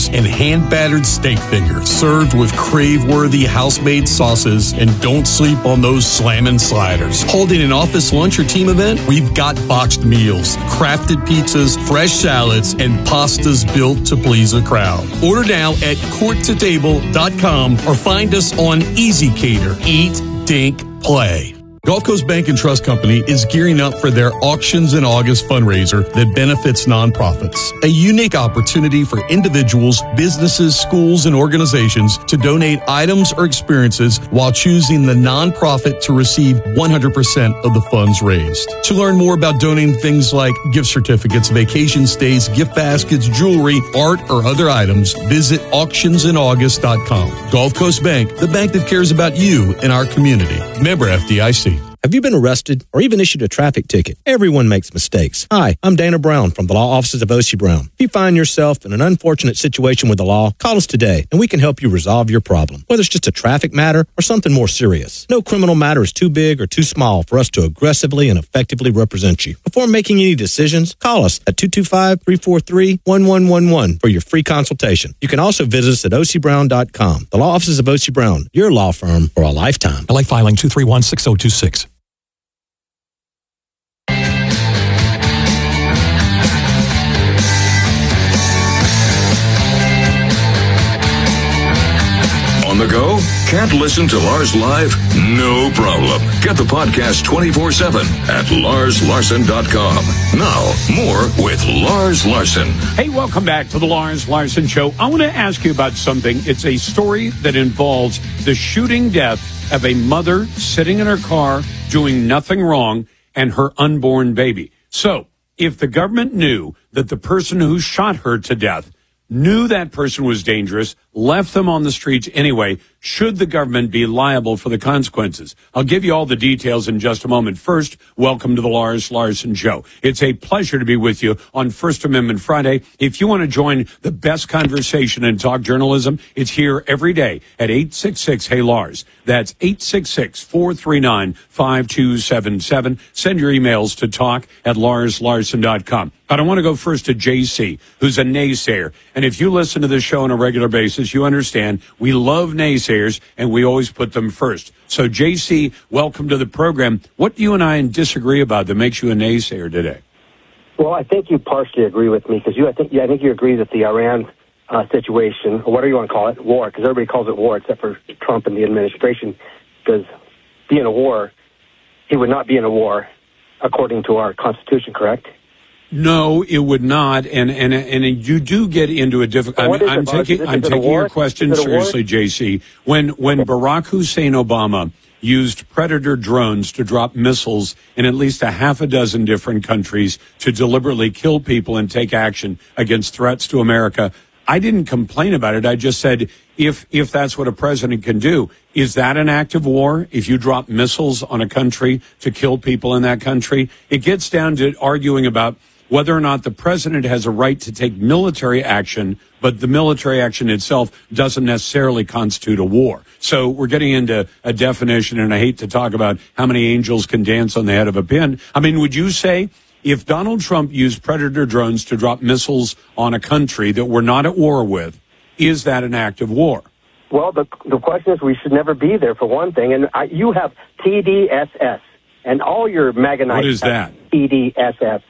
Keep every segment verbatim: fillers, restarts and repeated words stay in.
and hand-battered steak fingers, served with crave-worthy house-made sauces, and don't sleep on those slammin' sliders. Holding an office lunch or team event? We've got boxed meals, crafted pizzas, fresh salads, and pastas built to please a crowd. Order now at court to table dot com or find us on Easy Cater. Eat, Dink, Play. Gulf Coast Bank and Trust Company is gearing up for their Auctions in August fundraiser that benefits nonprofits. A unique opportunity for individuals, businesses, schools, and organizations to donate items or experiences while choosing the nonprofit to receive one hundred percent of the funds raised. To learn more about donating things like gift certificates, vacation stays, gift baskets, jewelry, art, or other items, visit auctions in august dot com. Gulf Coast Bank, the bank that cares about you and our community. Member F D I C. Have you been arrested or even issued a traffic ticket? Everyone makes mistakes. Hi, I'm Dana Brown from the law offices of O C Brown. If you find yourself in an unfortunate situation with the law, call us today and we can help you resolve your problem, whether it's just a traffic matter or something more serious. No criminal matter is too big or too small for us to aggressively and effectively represent you. Before making any decisions, call us at two two five, three four three, one one one one for your free consultation. You can also visit us at O C brown dot com. The law offices of O C Brown, your law firm for a lifetime. L A filing two three one, six zero two six. On the go? Can't listen to Lars live? No problem. Get the podcast twenty-four seven at lars larson dot com. Now, more with Lars Larson. Hey, welcome back to the Lars Larson Show. I want to ask you about something. It's a story that involves the shooting death of a mother sitting in her car doing nothing wrong and her unborn baby. So, if the government knew that the person who shot her to death knew that person was dangerous, left them on the streets anyway, should the government be liable for the consequences? I'll give you all the details in just a moment. First, welcome to the Lars Larson Show. It's a pleasure to be with you on First Amendment Friday. If you want to join the best conversation in talk journalism, it's here every day at eight six six, hey Lars. That's eight six six, four three nine, five two seven seven. Send your emails to talk at lars larson dot com. But I want to go first to J C, who's a naysayer. And if you listen to this show on a regular basis, you understand we love naysayers and we always put them first. So, J C, welcome to the program. What do you and I disagree about that makes you a naysayer today? Well, I think you partially agree with me because you, I think, yeah, I think you agree that the Iran uh, situation, or whatever you want to call it, war, because everybody calls it war except for Trump and the administration, because being a war, he would not be in a war according to our Constitution, correct? No, it would not, and and and you do get into a difficult. I'm, I'm taking I'm taking your question seriously, J C. When when Barack Hussein Obama used Predator drones to drop missiles in at least a half a dozen different countries to deliberately kill people and take action against threats to America, I didn't complain about it. I just said, if if that's what a president can do, is that an act of war? If you drop missiles on a country to kill people in that country, it gets down to arguing about whether or not the president has a right to take military action, but the military action itself doesn't necessarily constitute a war. So we're getting into a definition, and I hate to talk about how many angels can dance on the head of a pin. I mean, would you say if Donald Trump used Predator drones to drop missiles on a country that we're not at war with, is that an act of war? Well, the the question is we should never be there, for one thing. And I, you have T D S S, and all your MAGA What is that? T D S S.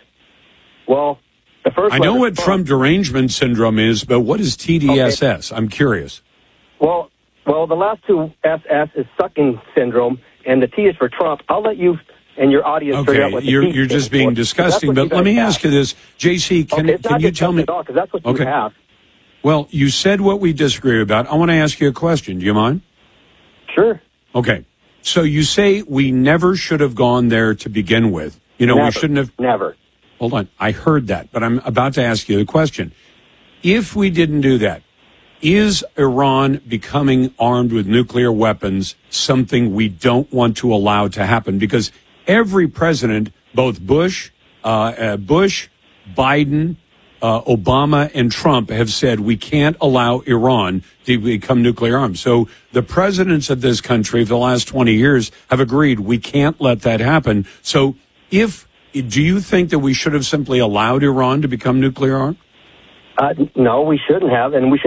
Well, the first I know what Trump derangement syndrome is, but what is T D S S? Okay. I'm curious. Well, well, the last two S S is sucking syndrome, and the T is for Trump. I'll let you and your audience okay, figure out what the you're T you're just being for. disgusting. But let me have. ask you this, J C. Can okay, can you tell me? Because that's what okay. you have. Well, you said what we disagree about. I want to ask you a question. Do you mind? Sure. Okay. So you say we never should have gone there to begin with. You know, never, we shouldn't have. Never. Hold on. I heard that, but I'm about to ask you the question. If we didn't do that, is Iran becoming armed with nuclear weapons something we don't want to allow to happen? Because every president, both Bush, uh, uh, Bush, Biden, uh, Obama, and Trump have said we can't allow Iran to become nuclear armed. So the presidents of this country for the last twenty years have agreed we can't let that happen. So if do you think that we should have simply allowed Iran to become nuclear armed? Uh, no, we shouldn't have, and we should